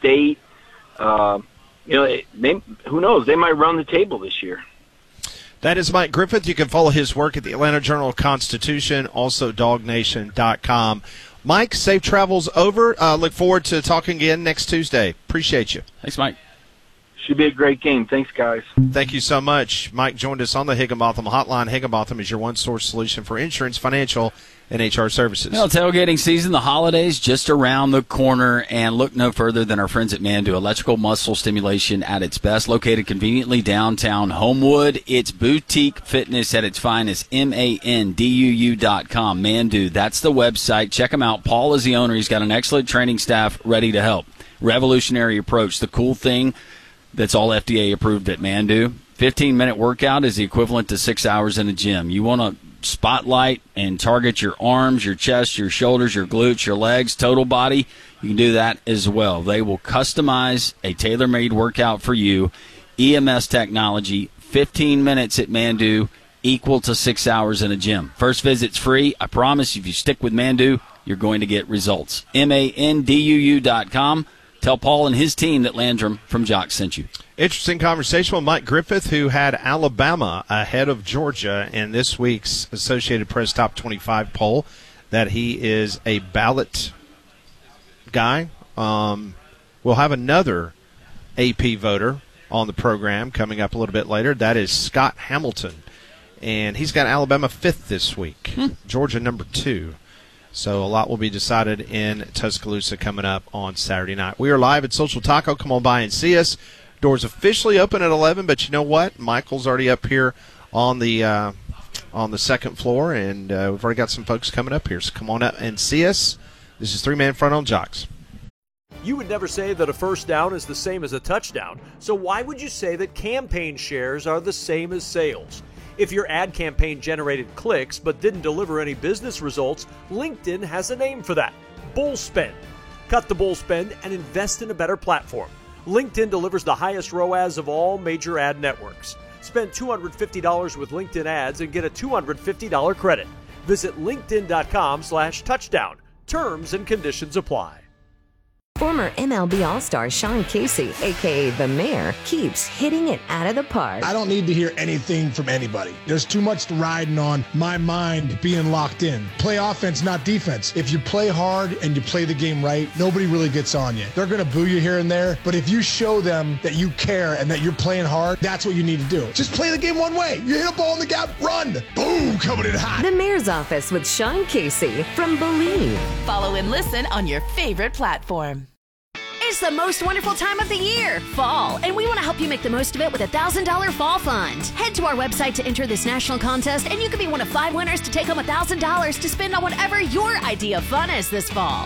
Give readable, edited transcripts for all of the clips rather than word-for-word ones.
State. Who knows? They might run the table this year. That is Mike Griffith. You can follow his work at the Atlanta Journal-Constitution, also DogNation.com. Mike, safe travels over. Look forward to talking again next Tuesday. Appreciate you. Thanks, Mike. Should be a great game. Thanks, guys. Thank you so much. Mike joined us on the Higginbotham Hotline. Higginbotham is your one-source solution for insurance, financial, and HR services. Well, tailgating season, the holidays just around the corner, and look no further than our friends at Mandu. Electrical muscle stimulation at its best, located conveniently downtown Homewood. It's boutique fitness at its finest, MANDUU.com. Mandu, that's the website. Check him out. Paul is the owner. He's got an excellent training staff ready to help. Revolutionary approach. The cool thing that's all FDA approved at Mandu. 15-minute workout is the equivalent to 6 hours in the gym. You want to spotlight and target your arms, your chest, your shoulders, your glutes, your legs, total body. You can do that as well. They will customize a tailor-made workout for you. EMS technology, 15 minutes at Mandu, equal to 6 hours in a gym. First visit's free. I promise if you stick with Mandu, you're going to get results. MANDUU.com. Tell Paul and his team that Landrum from Jock sent you. Interesting conversation with Mike Griffith, who had Alabama ahead of Georgia in this week's Associated Press Top 25 poll, that he is a ballot guy. We'll have another AP voter on the program coming up a little bit later. That is Scott Hamilton, and he's got Alabama 5th this week, Georgia number 2. So a lot will be decided in Tuscaloosa coming up on Saturday night. We are live at Social Taco. Come on by and see us. Doors officially open at 11, but you know what? Michael's already up here on the second floor, and we've already got some folks coming up here. So come on up and see us. This is Three Man Front on Jocks. You would never say that a first down is the same as a touchdown. So why would you say that campaign shares are the same as sales? If your ad campaign generated clicks but didn't deliver any business results, LinkedIn has a name for that: bull spend. Cut the bull spend and invest in a better platform. LinkedIn delivers the highest ROAS of all major ad networks. Spend $250 with LinkedIn ads and get a $250 credit. Visit linkedin.com/touchdown. Terms and conditions apply. Former MLB All-Star Sean Casey, a.k.a. The Mayor, keeps hitting it out of the park. I don't need to hear anything from anybody. There's too much riding on my mind being locked in. Play offense, not defense. If you play hard and you play the game right, nobody really gets on you. They're going to boo you here and there, but if you show them that you care and that you're playing hard, that's what you need to do. Just play the game one way. You hit a ball in the gap, run. Boom, coming in hot. The Mayor's Office with Sean Casey from Believe. Follow and listen on your favorite platform. It's the most wonderful time of the year, fall, and we want to help you make the most of it with a $1,000 fall fund. Head to our website to enter this national contest, and you could be one of 5 winners to take home $1,000 to spend on whatever your idea of fun is this fall.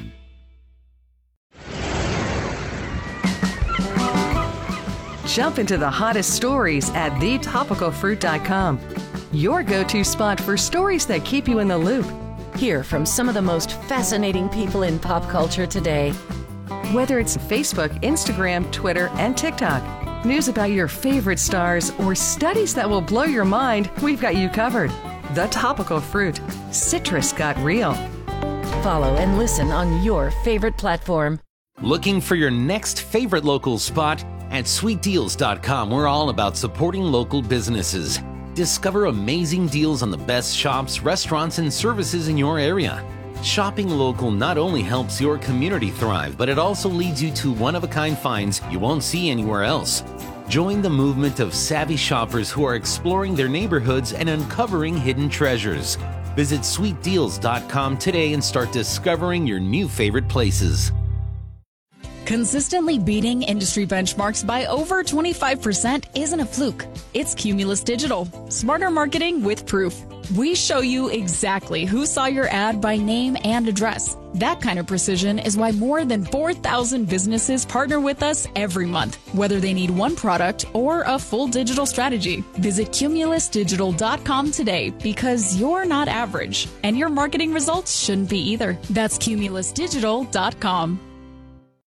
Jump into the hottest stories at thetopicalfruit.com. Your go-to spot for stories that keep you in the loop. Hear from some of the most fascinating people in pop culture today. Whether it's Facebook, Instagram, Twitter, and TikTok, news about your favorite stars, or studies that will blow your mind, we've got you covered. The Topical Fruit. Citrus got real. Follow and listen on your favorite platform. Looking for your next favorite local spot? At sweetdeals.com, we're all about supporting local businesses. Discover amazing deals on the best shops, restaurants, and services in your area. Shopping local not only helps your community thrive, but it also leads you to one-of-a-kind finds you won't see anywhere else. Join the movement of savvy shoppers who are exploring their neighborhoods and uncovering hidden treasures. Visit sweetdeals.com today and start discovering your new favorite places. Consistently beating industry benchmarks by over 25% isn't a fluke. It's Cumulus Digital. Smarter marketing with proof. We show you exactly who saw your ad by name and address. That kind of precision is why more than 4,000 businesses partner with us every month, whether they need one product or a full digital strategy. Visit cumulusdigital.com today, because you're not average, and your marketing results shouldn't be either. That's cumulusdigital.com.